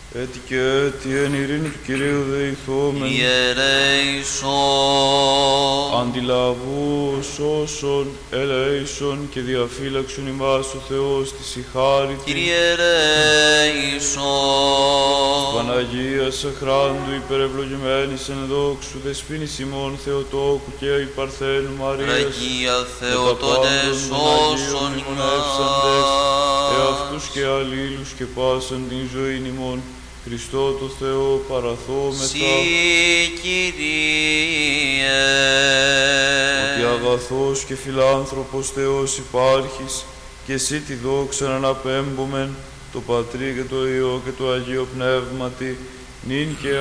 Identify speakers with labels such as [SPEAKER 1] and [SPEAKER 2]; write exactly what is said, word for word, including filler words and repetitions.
[SPEAKER 1] Έτι και έτι εν ειρήνη του Κυρίου δεηθόμεν.
[SPEAKER 2] Ιερέησον.
[SPEAKER 1] Αντιλαβού σώσον, ελέησον και διαφύλαξον ημάς ο Θεός της η χάρη του.
[SPEAKER 2] Ιερέησον.
[SPEAKER 1] Παναγίας αχράντου υπερευλογημένης εν δόξου δεσποίνης ημών Θεοτόκου και η Παρθένου Μαρίας.
[SPEAKER 2] Αγία Θεοτότε σώσον ημάς.
[SPEAKER 1] Εαυτούς και αλλήλους και πάσαν την ζωήν ημών. Χριστό το Θεό παραθόμεθα.
[SPEAKER 2] Συ Κύριε.
[SPEAKER 1] Ότι αγαθός και φιλάνθρωπος Θεός υπάρχεις και εσύ τη δόξα να αναπέμπομεν το Πατρί και το Υιό και το Αγίο Πνεύματι νυν και